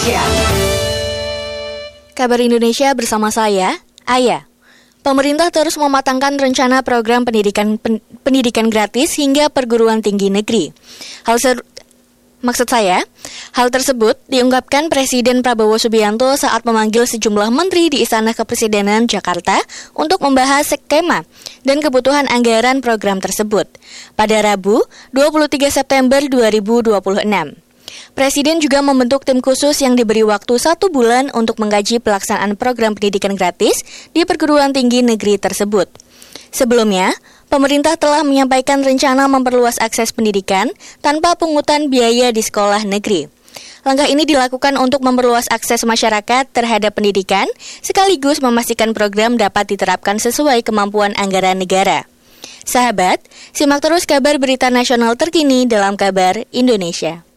Indonesia. Kabar Indonesia bersama saya, Aya. Pemerintah terus mematangkan rencana program pendidikan gratis hingga perguruan tinggi negeri. Hal tersebut diungkapkan Presiden Prabowo Subianto saat memanggil sejumlah menteri di Istana Kepresidenan Jakarta untuk membahas skema dan kebutuhan anggaran program tersebut pada Rabu 23 September 2026. Presiden juga membentuk tim khusus yang diberi waktu 1 bulan untuk mengkaji pelaksanaan program pendidikan gratis di perguruan tinggi negeri tersebut. Sebelumnya, pemerintah telah menyampaikan rencana memperluas akses pendidikan tanpa pungutan biaya di sekolah negeri. Langkah ini dilakukan untuk memperluas akses masyarakat terhadap pendidikan, sekaligus memastikan program dapat diterapkan sesuai kemampuan anggaran negara. Sahabat, simak terus kabar berita nasional terkini dalam Kabar Indonesia.